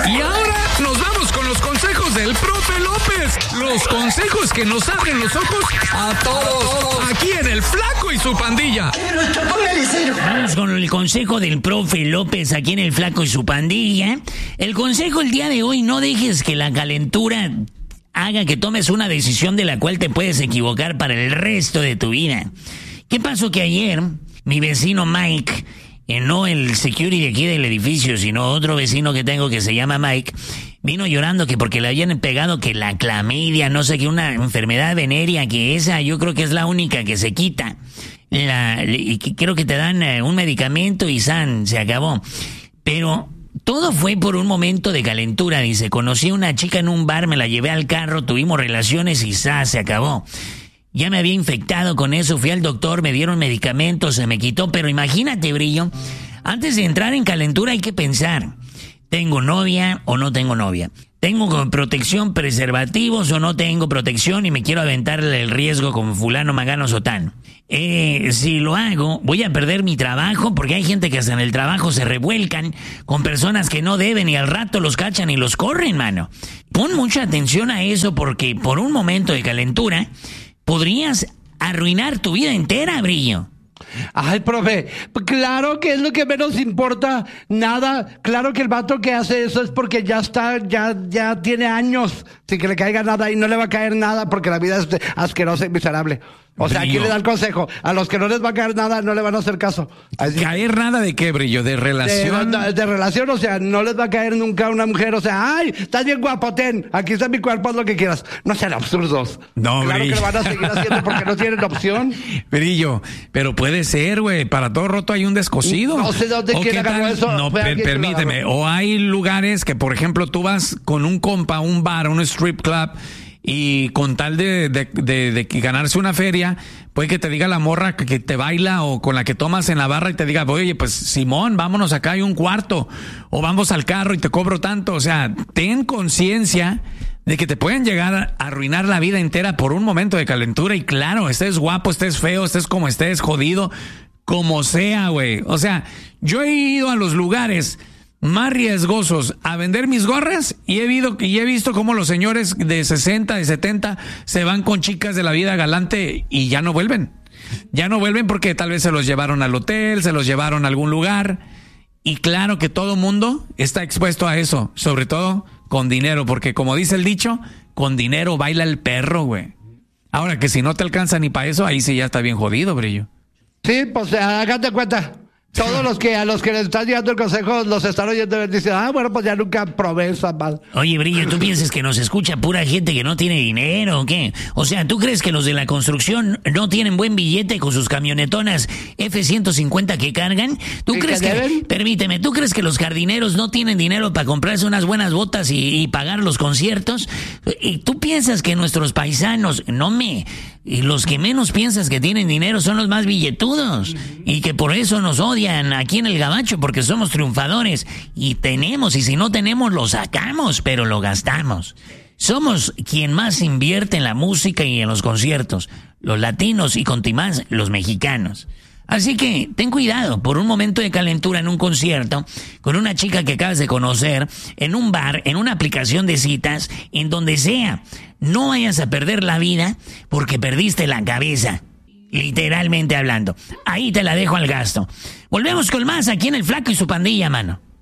Y ahora nos vamos con los consejos del profe López. Los consejos que nos abren los ojos a todos. Aquí en El Flaco y su pandilla. Vamos con el consejo del profe López aquí en El Flaco y su pandilla. El consejo el día de hoy: no dejes que la calentura haga que tomes una decisión de la cual te puedes equivocar para el resto de tu vida. ¿Qué pasó? Que ayer mi vecino Mike, no el security de aquí del edificio, sino otro vecino que tengo que se llama Mike, vino llorando que porque le habían pegado que la clamidia, no sé qué, una enfermedad venérea, que esa yo creo que es la única que se quita. Y creo que te dan un medicamento y se acabó. Pero todo fue por un momento de calentura, dice. Conocí a una chica en un bar, me la llevé al carro, tuvimos relaciones y se acabó. Ya me había infectado con eso, fui al doctor, me dieron medicamentos, se me quitó. Pero imagínate, Brillo, antes de entrar en calentura hay que pensar: ¿tengo novia o no tengo novia? ¿Tengo protección, preservativos o no tengo protección y me quiero aventar el riesgo con fulano, mangano, sotano? Si lo hago, voy a perder mi trabajo, porque hay gente que hasta en el trabajo se revuelcan con personas que no deben y al rato los cachan y los corren, mano. Pon mucha atención a eso, porque por un momento de calentura podrías arruinar tu vida entera, Brillo. Ay, profe, claro que es lo que menos importa, nada. Claro que el vato que hace eso es porque ya tiene años sin que le caiga nada, y no le va a caer nada porque la vida es asquerosa y miserable. O sea, aquí le da el consejo: a los que no les va a caer nada, no le van a hacer caso. Así, ¿caer nada de qué, Brillo? ¿De relación? De relación, o sea, no les va a caer nunca una mujer, o sea, ay, estás bien guapo, aquí está mi cuerpo, haz lo que quieras. No sean absurdos. No, claro, Brillo, que lo van a seguir haciendo porque no tienen opción. Brillo, pero puede ser, güey, para todo roto hay un descosido. No sé dónde quién agarró eso. No, permíteme. O hay lugares que, por ejemplo, tú vas con un compa a un bar, a un strip club, y con tal de ganarse una feria, puede que te diga la morra que te baila o con la que tomas en la barra y te diga: oye, pues Simón, vámonos, acá hay un cuarto, o vamos al carro y te cobro tanto. O sea, ten conciencia de que te pueden llegar a arruinar la vida entera por un momento de calentura. Y claro, estés guapo, estés feo, estés como estés, jodido, como sea, güey. O sea, yo he ido a los lugares más riesgosos a vender mis gorras y he visto cómo los señores de 60, de 70 se van con chicas de la vida galante y ya no vuelven. Ya no vuelven porque tal vez se los llevaron al hotel, se los llevaron a algún lugar. Y claro que todo mundo está expuesto a eso, sobre todo con dinero, porque como dice el dicho, con dinero baila el perro, güey. Ahora que si no te alcanza ni para eso, ahí sí ya está bien jodido, Brillo. Sí, pues hágate cuenta. Todos los que a los que les están llegando el consejo los están oyendo y dicen: bueno, pues ya nunca probé esa mal. Oye, Brillo, ¿tú piensas que nos escucha pura gente que no tiene dinero o qué? O sea, ¿tú crees que los de la construcción no tienen buen billete con sus camionetonas F-150 que cargan? ¿Tú crees que, permíteme, ¿tú crees que los jardineros no tienen dinero para comprarse unas buenas botas y pagar los conciertos? ¿Y tú piensas que nuestros paisanos, y los que menos piensas que tienen dinero son los más billetudos, y que por eso nos odian aquí en el Gabacho, porque somos triunfadores y tenemos, y si no tenemos lo sacamos, pero lo gastamos? Somos quien más invierte en la música y en los conciertos, los latinos, y contimás los mexicanos. Así que ten cuidado por un momento de calentura en un concierto, con una chica que acabas de conocer, en un bar, en una aplicación de citas, en donde sea. No vayas a perder la vida porque perdiste la cabeza, literalmente hablando. Ahí te la dejo al gasto. Volvemos con más aquí en El Flaco y su pandilla, mano.